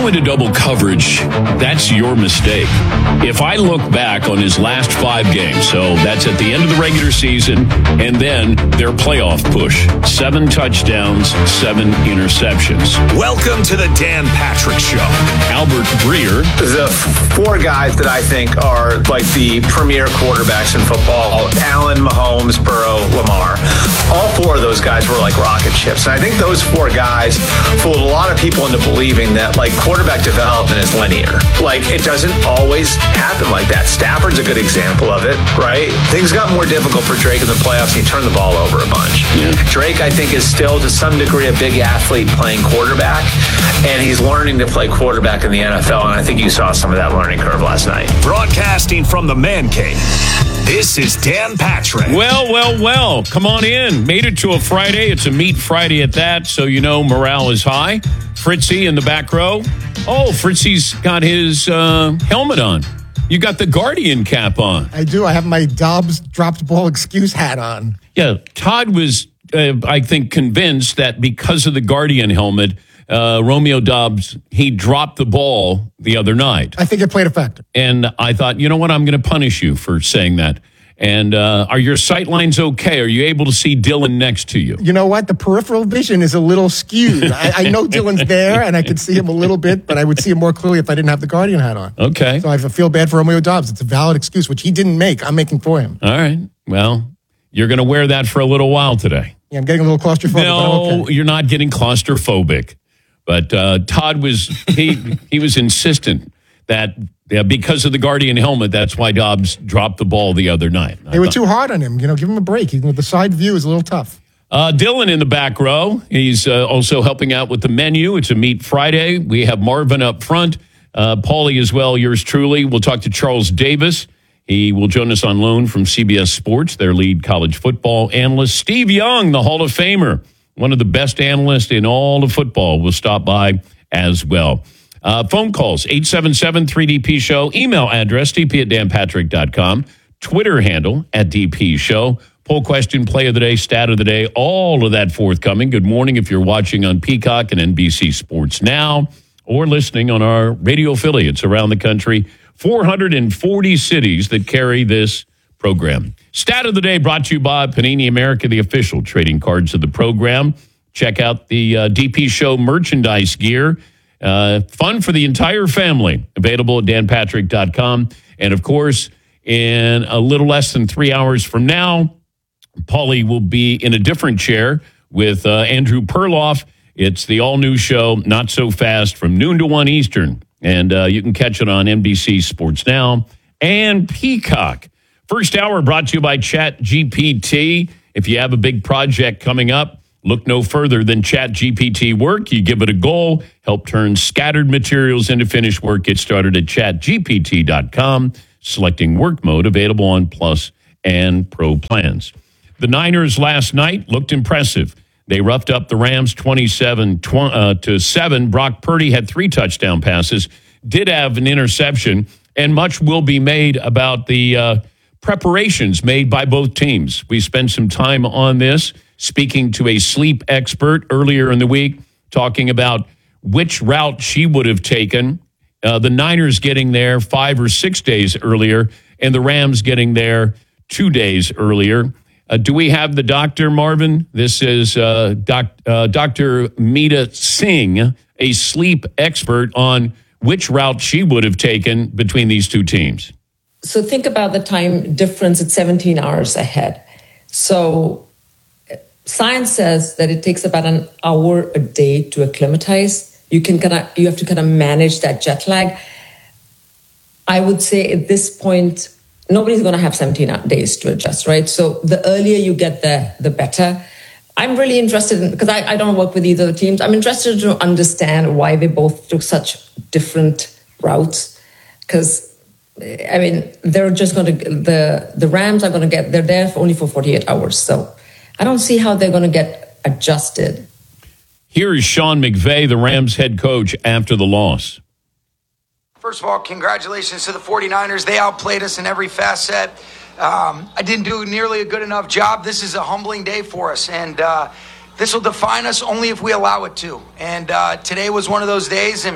go into double coverage, that's your mistake. If I look back on his last 5 games, so that's at the end of the regular season, and then their playoff push, 7 touchdowns, 7 interceptions. Welcome to the Dan Patrick Show. Albert Breer. The 4 guys that I think are like the premier quarterbacks in football, Allen, Mahomes, Burrow, Lamar, all 4 of those guys were like rocket ships. And I think those 4 guys fooled a lot of people into believing that like quarterback development is linear. Like it doesn't always happen like that. Stafford's a good example of it, right? Things got more difficult for Drake in the playoffs and he turned the ball over a bunch. Yeah. Drake, I think, is still to some degree a big athlete playing quarterback, and he's learning to play quarterback in the NFL, and I think you saw some of that learning curve last night. Broadcasting from the Man Cave, this is Dan Patrick. Well. Come on in. Made it to a Friday. It's a meat Friday at that, so you know morale is high. Fritzy in the back row. Oh, Fritzy's got his helmet on. You got the Guardian cap on. I do. I have my Dobbs dropped ball excuse hat on. Yeah, Todd was, I think, convinced that because of the Guardian helmet, Romeo Dobbs, he dropped the ball the other night. I think it played a factor. And I thought, you know what, I'm going to punish you for saying that. And are your sight lines okay? Are you able to see Dylan next to you? You know what? The peripheral vision is a little skewed. I know Dylan's there, and I could see him a little bit, but I would see him more clearly if I didn't have the Guardian hat on. Okay. So I feel bad for Romeo Dobbs. It's a valid excuse, which he didn't make. I'm making for him. All right. Well, you're going to wear that for a little while today. Yeah, I'm getting a little claustrophobic. No, okay. You're not getting claustrophobic. But Todd was, he was insistent that because of the Guardian helmet, that's why Dobbs dropped the ball the other night. They were too hard on him. You know, give him a break. The side view is a little tough. Dylan in the back row. He's also helping out with the menu. It's a Meat Friday. We have Marvin up front. Paulie as well, yours truly. We'll talk to Charles Davis. He will join us on loan from CBS Sports, their lead college football analyst. Steve Young, the Hall of Famer, one of the best analysts in all of football, will stop by as well. Phone calls, 877-3DP-SHOW. Email address, dp@danpatrick.com. Twitter handle, @DP-SHOW. Poll question, play of the day, stat of the day, all of that forthcoming. Good morning if you're watching on Peacock and NBC Sports Now or listening on our radio affiliates around the country. 440 cities that carry this program. Stat of the day brought to you by Panini America, the official trading cards of the program. Check out the DP Show merchandise gear. Fun for the entire family. Available at danpatrick.com. And, of course, in a little less than 3 hours from now, Paulie will be in a different chair with Andrew Perloff. It's the all-new show, Not So Fast, from noon to 1 Eastern. And you can catch it on NBC Sports Now and Peacock. First hour brought to you by ChatGPT. If you have a big project coming up, look no further than ChatGPT Work. You give it a goal, help turn scattered materials into finished work. Get started at chatgpt.com, selecting work mode, available on Plus and Pro plans. The Niners last night looked impressive. They roughed up the Rams 27-7. Brock Purdy had 3 touchdown passes, did have an interception, and much will be made about the preparations made by both teams. We spent some time on this, speaking to a sleep expert earlier in the week, talking about which route she would have taken. The Niners getting there 5 or 6 days earlier, and the Rams getting there 2 days earlier. Do we have the doctor, Marvin? This is Dr. Meeta Singh, a sleep expert, on which route she would have taken between these two teams. So think about the time difference. It's 17 hours ahead. So science says that it takes about an hour a day to acclimatize. You have to kind of manage that jet lag. I would say at this point, nobody's going to have 17 days to adjust, right? So the earlier you get there, the better. I'm really interested in, because I don't work with either of the teams, I'm interested to understand why they both took such different routes. Because, I mean, they're just going to, the Rams are going to they're there only for 48 hours. So I don't see how they're going to get adjusted. Here is Sean McVay, the Rams head coach, after the loss. First of all, congratulations to the 49ers. They outplayed us in every facet. I didn't do nearly a good enough job. This is a humbling day for us, and this will define us only if we allow it to. And today was one of those days, and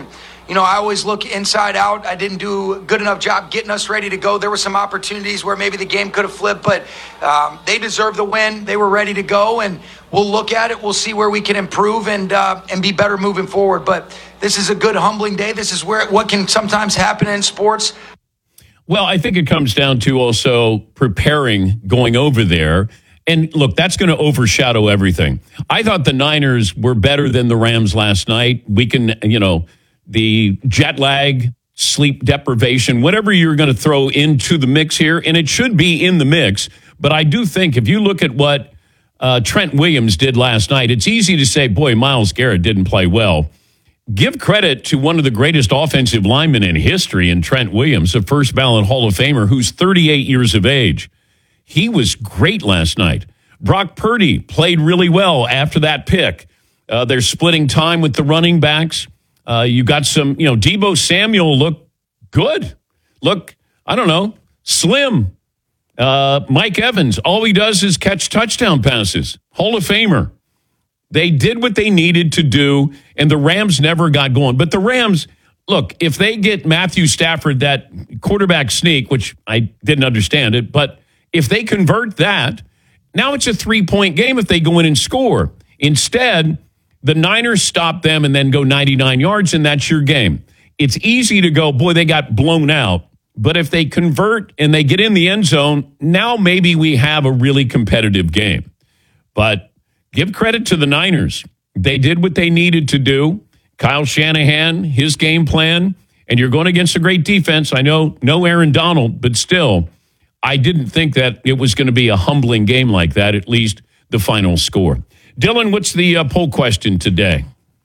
I always look inside out. I didn't do a good enough job getting us ready to go. There were some opportunities where maybe the game could have flipped, but they deserved the win. They were ready to go, and we'll look at it. We'll see where we can improve and be better moving forward. But this is a good, humbling day. This is what can sometimes happen in sports. Well, I think it comes down to also preparing going over there. And look, that's going to overshadow everything. I thought the Niners were better than the Rams last night. We can, the jet lag, sleep deprivation, whatever you're going to throw into the mix here, and it should be in the mix. But I do think if you look at what Trent Williams did last night, it's easy to say, boy, Myles Garrett didn't play well. Give credit to one of the greatest offensive linemen in history in Trent Williams, a first ballot Hall of Famer who's 38 years of age. He was great last night. Brock Purdy played really well after that pick. They're splitting time with the running backs. You got some, Deebo Samuel looked good. Look, I don't know, slim. Mike Evans, all he does is catch touchdown passes. Hall of Famer. They did what they needed to do, and the Rams never got going. But the Rams, look, if they get Matthew Stafford, that quarterback sneak, which I didn't understand it, but if they convert that, now it's a 3-point game if they go in and score. Instead, the Niners stop them and then go 99 yards, and that's your game. It's easy to go, boy, they got blown out. But if they convert and they get in the end zone, now maybe we have a really competitive game. But give credit to the Niners. They did what they needed to do. Kyle Shanahan, his game plan, and you're going against a great defense. I know, no Aaron Donald, but still, I didn't think that it was going to be a humbling game like that, at least the final score. Dylan, what's the poll question today?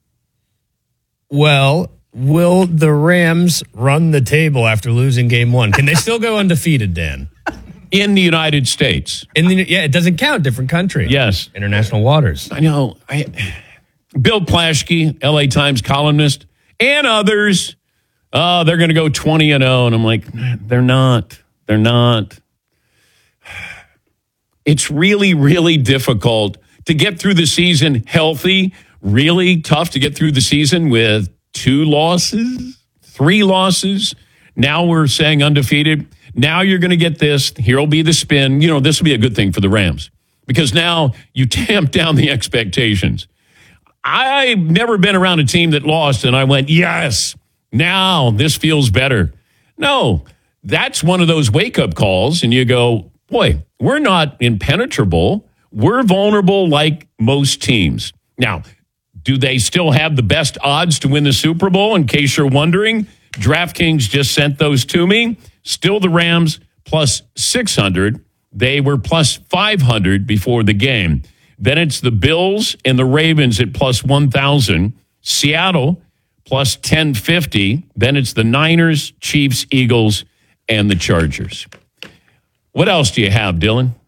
Well, will the Rams run the table after losing game one? Can they still go undefeated, Dan? In the United States. It doesn't count. Different country. Yes. International waters. I know. Bill Plaschke, LA Times columnist, and others, they're going to go 20-0. And I'm like, they're not. They're not. It's really, really difficult to get through the season healthy. Really tough to get through the season with 2 losses, 3 losses. Now we're saying undefeated. Now you're going to get this. Here will be the spin. This will be a good thing for the Rams because now you tamp down the expectations. I've never been around a team that lost and I went, yes, now this feels better. No, that's one of those wake-up calls and you go, boy, we're not impenetrable. We're vulnerable like most teams. Now, do they still have the best odds to win the Super Bowl? In case you're wondering, DraftKings just sent those to me. Still the Rams plus 600. They were plus 500 before the game. Then it's the Bills and the Ravens at plus 1,000. Seattle plus 1050. Then it's the Niners, Chiefs, Eagles, and the Chargers. What else do you have, Dylan?